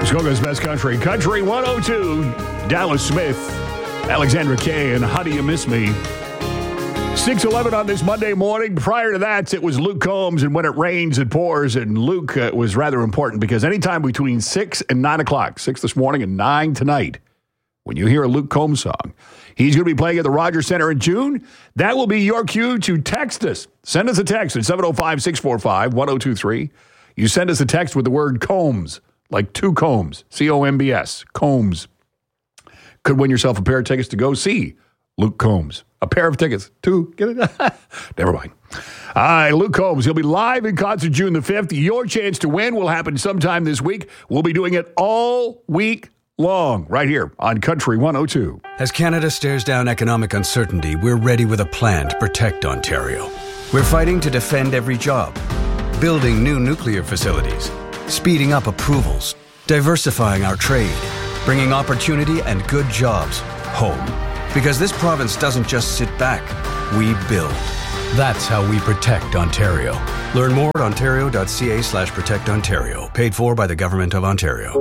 Muskoka's Best Country. Country 102. Dallas Smith, Alexandra Kay, and How Do You Miss Me? 6:11 on this Monday morning. Prior to that, it was Luke Combs and When It Rains, It Pours. And Luke was rather important because anytime between 6 and 9 o'clock, 6 this morning and 9 tonight, when you hear a Luke Combs song, he's going to be playing at the Rogers Center in June. That will be your cue to text us. Send us a text at 705-645-1023. You send us a text with the word Combs, like two combs, C-O-M-B-S, Combs. Could win yourself a pair of tickets to go see Luke Combs. A pair of tickets. Two. Get it? Never mind. All right, Luke Combs. He'll be live in concert June the 5th. Your chance to win will happen sometime this week. We'll be doing it all week long right here on Country 102. As Canada stares down economic uncertainty, we're ready with a plan to protect Ontario. We're fighting to defend every job, building new nuclear facilities, speeding up approvals, diversifying our trade, bringing opportunity and good jobs home. Because this province doesn't just sit back, we build. That's how we protect Ontario. Learn more at ontario.ca/protectontario. Paid for by the Government of Ontario.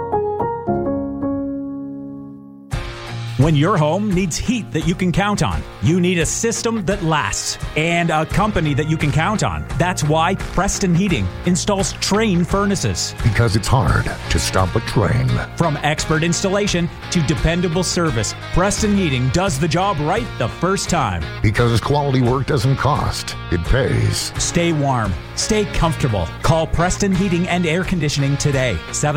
When your home needs heat that you can count on, you need a system that lasts and a company that you can count on. That's why Preston Heating installs Trane furnaces. Because it's hard to stop a train. From expert installation to dependable service, Preston Heating does the job right the first time. Because quality work doesn't cost, it pays. Stay warm. Stay comfortable. Call Preston Heating and Air Conditioning today,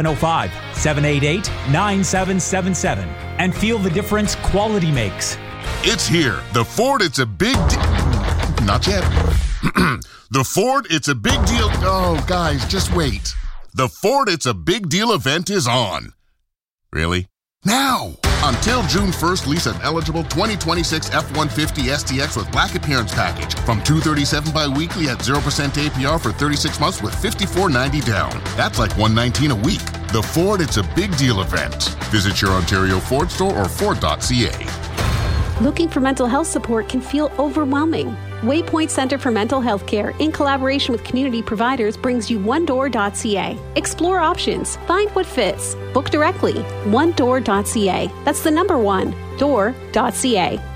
705-788-9777. And feel the difference quality makes. It's here. The Ford It's a Big Not yet. The Ford It's a Big Deal. Oh, guys, just wait. The Ford It's a Big Deal event is on. Really? Now! Until June 1st, lease an eligible 2026 F-150 STX with black appearance package from $237 bi-weekly at 0% APR for 36 months with $54.90 down. That's like $119 a week. The Ford It's a Big Deal event. Visit your Ontario Ford store or Ford.ca. Looking for mental health support can feel overwhelming. Waypoint Center for Mental Health Care, in collaboration with community providers, brings you onedoor.ca. Explore options. Find what fits. Book directly. onedoor.ca. That's the number one, door.ca.